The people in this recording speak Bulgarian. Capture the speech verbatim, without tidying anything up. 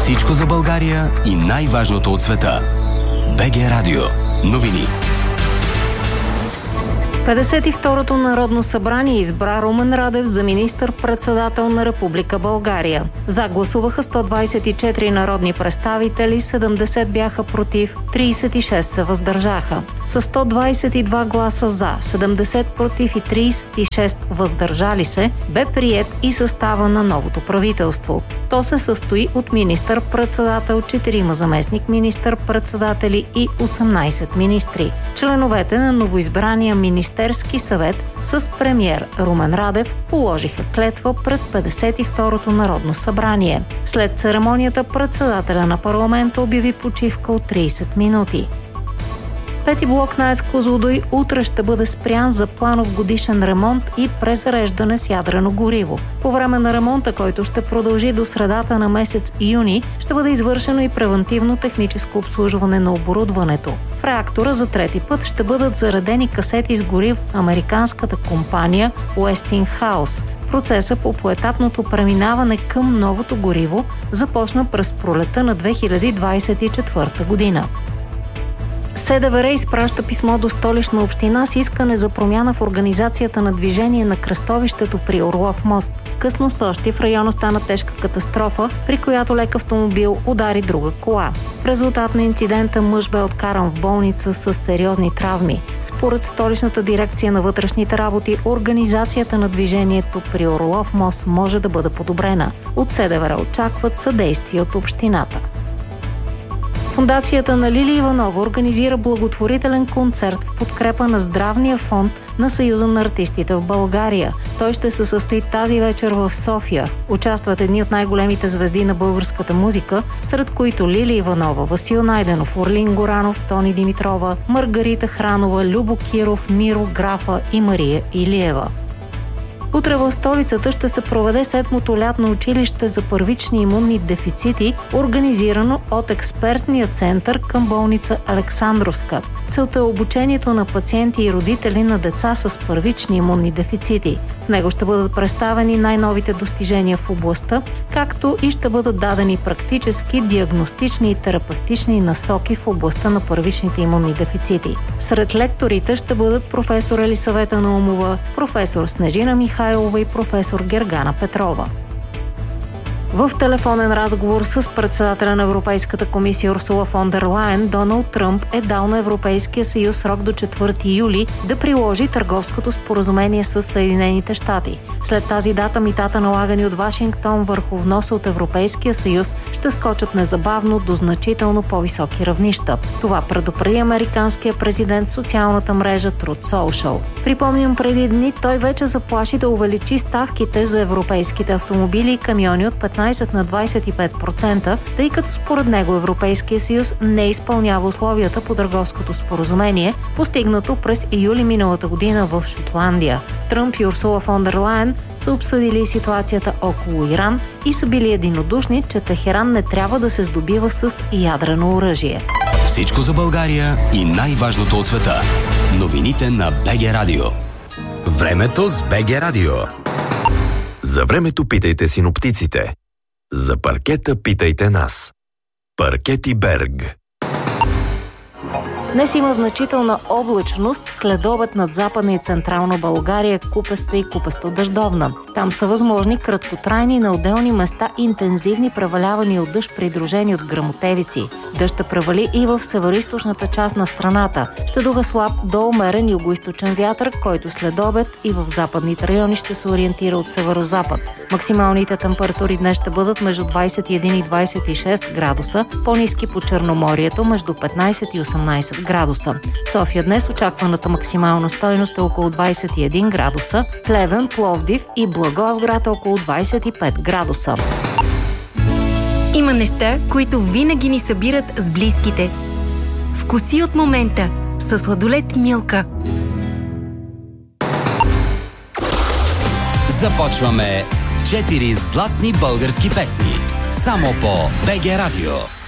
Всичко за България и най-важното от света. БГ Радио. Новини. петдесет и второто Народно събрание избра Румен Радев за министър-председател на Република България. За гласуваха сто двадесет и четири народни представители, седемдесет бяха против, тридесет и шест се въздържаха. С сто двадесет и два гласа за, седемдесет против и тридесет и шест въздържали се, бе приет и състава на новото правителство. То се състои от министър-председател, четирима заместник министър-председатели и осемнадесет министри. Членовете на новоизбрания Министерски съвет с премиер Румен Радев положиха клетва пред петдесет и второто Народно събрание. След церемонията председателя на парламента обяви почивка от тридесет минути. Пети блок на АЕЦ Козлодуй утре ще бъде спрян за планов годишен ремонт и презареждане с ядрено гориво. По време на ремонта, който ще продължи до средата на месец юни, ще бъде извършено и превантивно техническо обслужване на оборудването. В реактора за трети път ще бъдат заредени касети с гориво американската компания Westinghouse. Процесът по поетапното преминаване към новото гориво започна през пролета на две хиляди двадесет и четвърта година. СДВР изпраща писмо до Столична община с искане за промяна в организацията на движение на кръстовището при Орлов мост. Късно снощи в района стана тежка катастрофа, при която лек автомобил удари друга кола. В резултат на инцидента мъж бе откаран в болница с сериозни травми. Според Столичната дирекция на вътрешните работи, организацията на движението при Орлов мост може да бъде подобрена. От СДВР очакват съдействие от общината. Фондацията на Лили Иванова организира благотворителен концерт в подкрепа на здравния фонд на Съюза на артистите в България. Той ще се състои тази вечер в София. Участват едни от най-големите звезди на българската музика, сред които Лили Иванова, Васил Найденов, Орлин Горанов, Тони Димитрова, Маргарита Хранова, Любо Киров, Миро Графа и Мария Илиева. Утре в столицата ще се проведе седмото лятно училище за първични имунни дефицити, организирано от експертния център към болница Александровска. Целта е обучението на пациенти и родители на деца с първични имунни дефицити. В него ще бъдат представени най-новите достижения в областта, както и ще бъдат дадени практически, диагностични и терапевтични насоки в областта на първичните имунни дефицити. Сред лекторите ще бъдат професор Елисавета Наумова, професор Снежина Михайлова и професор Гергана Петрова. В телефонен разговор с председателя на Европейската комисия Урсула фон дер Лайен, Доналд Тръмп е дал на Европейския съюз срок до четвърти юли да приложи търговското споразумение с Съединените щати. След тази дата митата, налагани от Вашингтон върху вноса от Европейския съюз, ще скочат незабавно до значително по-високи равнища. Това предупреди американския президент в социалната мрежа Truth Social. Припомням, преди дни той вече заплаши да увеличи ставките за европейските автомобили и камиони от петнадесет на двадесет и пет процента, тъй като според него Европейския съюз не изпълнява условията по търговското споразумение, постигнато през юли миналата година в Шотландия. Тръмп и Урсула фон дер Лайен са обсъдили ситуацията около Иран и са били единодушни, че Техеран не трябва да се здобива с ядрено оръжие. Всичко за България и най-важното от света. Новините на БГ Радио. Времето с БГ Радио. За времето питайте синоптиците. За паркета питайте нас. Паркети Берг. Днес има значителна облачност, следобед над Западна и Централна България, купеста и купесто-дъждовна. Там са възможни краткотрайни на отделни места интензивни превалявания от дъжд, придружени от гръмотевици. Дъжд ще превали и в североизточната част на страната. Ще духа слаб до умерен югоизточен вятър, който следобед и в западните райони ще се ориентира от северозапад. Максималните температури днес ще бъдат между двадесет и един и двадесет и шест градуса, по-ниски по Черноморието между петнадесет и осемнадесет градуса. В София днес очакваната максимална стойност е около двадесет и един градуса, Плевен, Пловдив и Благоевград около двадесет и пет градуса. Има неща, които винаги ни събират с близките. Вкуси от момента със сладолед Милка. Започваме с четири златни български песни. Само по БГ Радио.